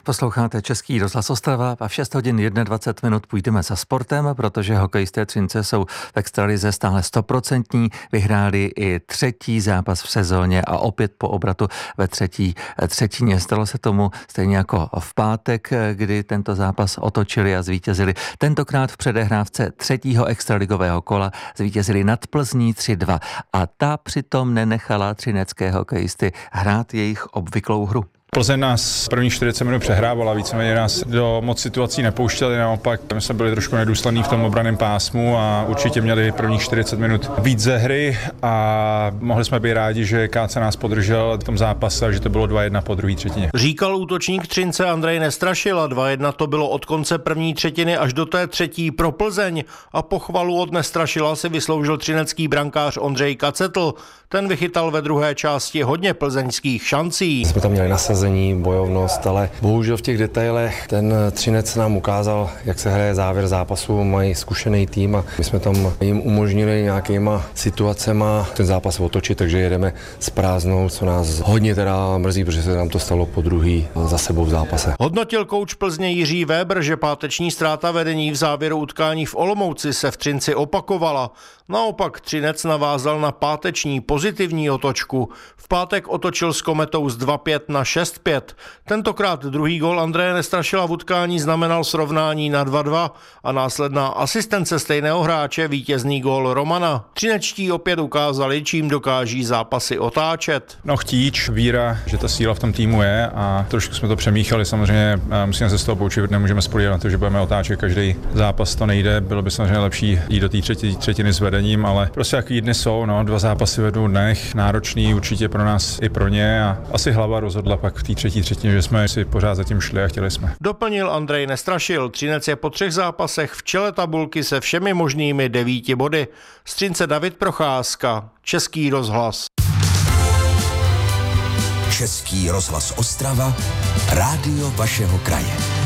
Posloucháte Český rozhlas Ostrava a v 6 hodin 21 půjdeme za sportem, protože hokejisté Třince jsou v extralize stále 100%. Vyhráli i třetí zápas v sezóně a opět po obratu ve třetí třetině. Stalo se tomu stejně jako v pátek, kdy tento zápas otočili a zvítězili. Tentokrát v předehrávce třetího extraligového kola zvítězili nad Plzní 3-2 a ta přitom nenechala třinecké hokejisty hrát jejich obvyklou hru. Plzeň nás prvních 40 minut přehrávala, víceméně nás do moc situací nepouštěli, naopak my jsme byli trošku nedůslední v tom obranném pásmu a určitě měli prvních 40 minut víc ze hry a mohli jsme být rádi, že KC nás podržel v tom zápase a že to bylo 2-1 po druhé třetině. Říkal útočník Třince Andrej Nestrašil a 2-1 to bylo od konce první třetiny až do té třetí pro Plzeň a pochvalu od Nestrašila si vysloužil třinecký brankář Ondřej Kacetl. Ten vychytal ve druhé části hodně plzeňských šancí. Jsme tam měli nasazení, bojovnost, ale bohužel v těch detailech ten Třinec nám ukázal, jak se hraje závěr zápasu, mají zkušený tým a my jsme tam jim umožnili nějakýma situacema ten zápas otočit, takže jedeme s prázdnou, co nás hodně teda mrzí, protože se nám to stalo po druhý za sebou v zápase. Hodnotil kouč Plzně Jiří Weber, že páteční ztráta vedení v závěru utkání v Olomouci se v Třinci opakovala. Naopak Třinec navázal na páteční pozitivní otočku. V pátek otočil s Kometou z 2-5 na 6-5. Tentokrát druhý gól Andreje Nestrašila v utkání znamenal srovnání na 2-2 a následná asistence stejného hráče vítězný gól Romana. Třinečtí opět ukázali, čím dokáží zápasy otáčet. Chtíč, víra, že ta síla v tom týmu je a trošku jsme to přemíchali, samozřejmě musíme se z toho poučit, nemůžeme spoléhat na to, že budeme otáčet každý zápas, to nejde, bylo by samozřejmě lepší jít do té třetiny s vedením, ale prostě jaký dny jsou, 2 zápasy vedou dnech, náročný určitě pro nás i pro ně a asi hlava rozhodla pak v té třetí třetině, že jsme si pořád zatím šli a chtěli jsme. Doplnil Andrej Nestrašil, Třinec je po 3 zápasech v čele tabulky se všemi možnými 9 body. Z Třince David Procházka, Český rozhlas. Český rozhlas Ostrava, rádio vašeho kraje.